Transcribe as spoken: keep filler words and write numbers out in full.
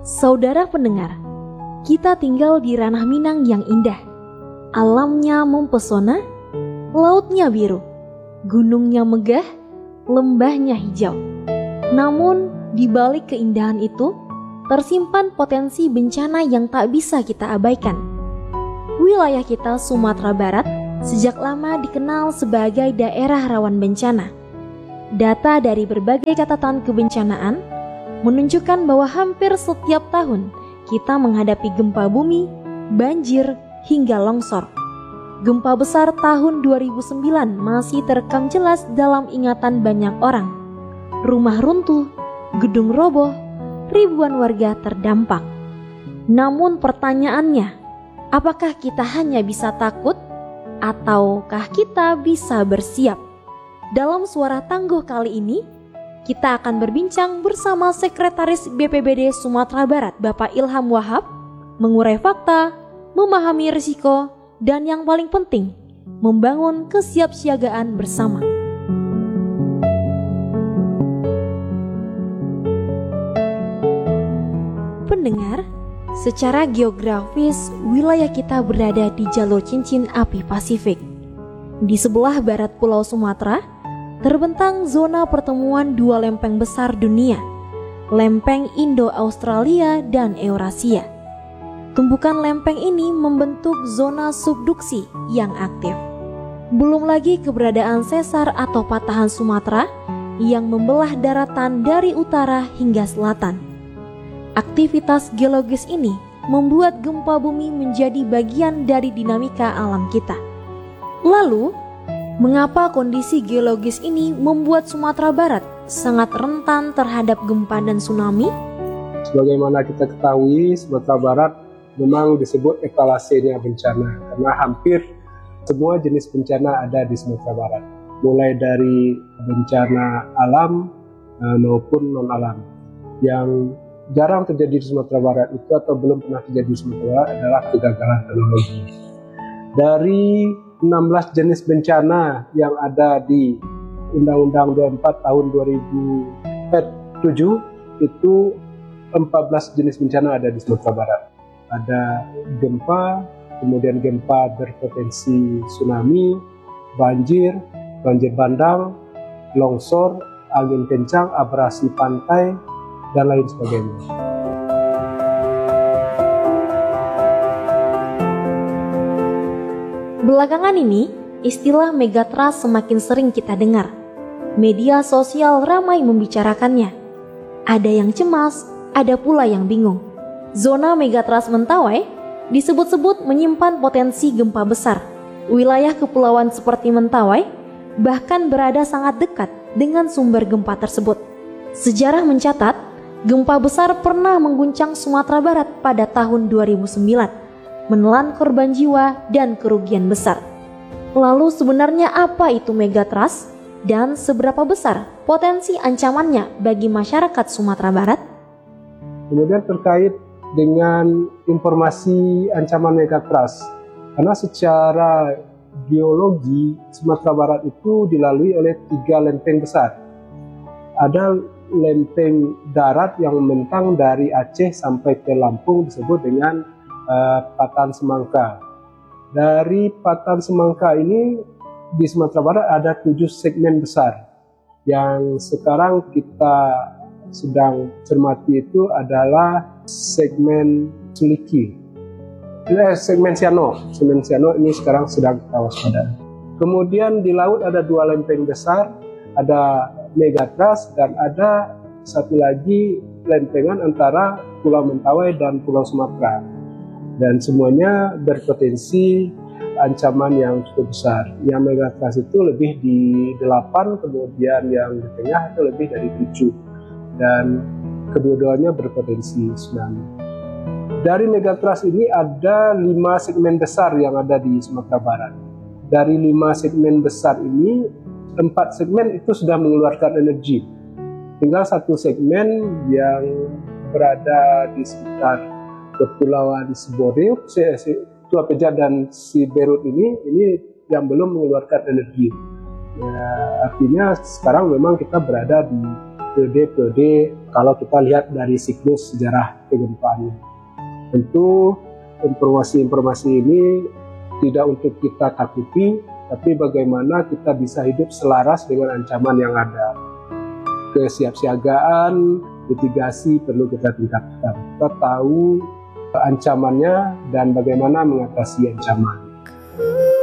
Saudara pendengar, kita tinggal di ranah Minang yang indah. Alamnya mempesona, lautnya biru, gunungnya megah, lembahnya hijau. Namun, di balik keindahan itu, tersimpan potensi bencana yang tak bisa kita abaikan. Wilayah kita, Sumatera Barat, sejak lama dikenal sebagai daerah rawan bencana. Data dari berbagai catatan kebencanaan menunjukkan bahwa hampir setiap tahun kita menghadapi gempa bumi, banjir, hingga longsor. Gempa besar tahun dua ribu sembilan masih terekam jelas dalam ingatan banyak orang. Rumah runtuh, gedung roboh, ribuan warga terdampak. Namun pertanyaannya, apakah kita hanya bisa takut ataukah kita bisa bersiap? Dalam Suara Tangguh kali ini, kita akan berbincang bersama Sekretaris B P B D Sumatera Barat, Bapak Ilham Wahab, mengurai fakta, memahami risiko, dan yang paling penting, membangun kesiapsiagaan bersama. Pendengar, secara geografis, wilayah kita berada di jalur cincin api Pasifik. Di sebelah barat Pulau Sumatera, terbentang zona pertemuan dua lempeng besar dunia, lempeng Indo-Australia dan Eurasia. Tumbukan lempeng ini membentuk zona subduksi yang aktif. Belum lagi keberadaan sesar atau patahan Sumatera yang membelah daratan dari utara hingga selatan. Aktivitas geologis ini membuat gempa bumi menjadi bagian dari dinamika alam kita. Lalu, mengapa kondisi geologis ini membuat Sumatera Barat sangat rentan terhadap gempa dan tsunami? Sebagaimana kita ketahui, Sumatera Barat memang disebut etalasenya bencana karena hampir semua jenis bencana ada di Sumatera Barat, mulai dari bencana alam maupun non-alam. Yang jarang terjadi di Sumatera Barat itu atau belum pernah terjadi di Sumatera Barat adalah kegagalan teknologi. Dari enam belas jenis bencana yang ada di Undang-Undang dua puluh empat tahun dua ribu tujuh, itu empat belas jenis bencana ada di Sumatera Barat. Ada gempa, kemudian gempa berpotensi tsunami, banjir, banjir bandang, longsor, angin kencang, abrasi pantai, dan lain sebagainya. Belakangan ini, istilah megatrust semakin sering kita dengar. Media sosial ramai membicarakannya. Ada yang cemas, ada pula yang bingung. Zona megatrust Mentawai disebut-sebut menyimpan potensi gempa besar. Wilayah kepulauan seperti Mentawai bahkan berada sangat dekat dengan sumber gempa tersebut. Sejarah mencatat, gempa besar pernah mengguncang Sumatera Barat pada tahun dua ribu sembilan. Menelan korban jiwa dan kerugian besar. Lalu sebenarnya apa itu megatrust dan seberapa besar potensi ancamannya bagi masyarakat Sumatera Barat? Kemudian terkait dengan informasi ancaman megatrust, karena secara geologi Sumatera Barat itu dilalui oleh tiga lempeng besar. Ada lempeng darat yang membentang dari Aceh sampai ke Lampung disebut dengan Uh, Patahan Semangka. Dari Patahan Semangka ini di Sumatera Barat ada tujuh segmen besar. Yang sekarang kita sedang cermati itu adalah segmen Suliki. Eh, segmen Siano. Segmen Siano ini sekarang sedang kita waspada. Kemudian di laut ada dua lempeng besar, ada megatrust dan ada satu lagi lempengan antara Pulau Mentawai dan Pulau Sumatera. Dan semuanya berpotensi ancaman yang cukup besar. Yang megatrust itu lebih di delapan, kemudian yang di tengah itu lebih dari tujuh. Dan kedua-duanya berpotensi tsunami. Dari megatrust ini ada lima segmen besar yang ada di Sumatera Barat. Dari lima segmen besar ini, empat segmen itu sudah mengeluarkan energi. Tinggal satu segmen yang berada di sekitar Kepulauan Siborneo, Tua Pejat dan Siberut ini, ini yang belum mengeluarkan energi. Ya, artinya sekarang memang kita berada di periode-periode kalau kita lihat dari siklus sejarah kegempaan. Tentu informasi-informasi ini tidak untuk kita takuti, tapi bagaimana kita bisa hidup selaras dengan ancaman yang ada. Kesiapsiagaan, mitigasi perlu kita tingkatkan. Kita tahu ancamannya dan bagaimana mengatasi ancaman.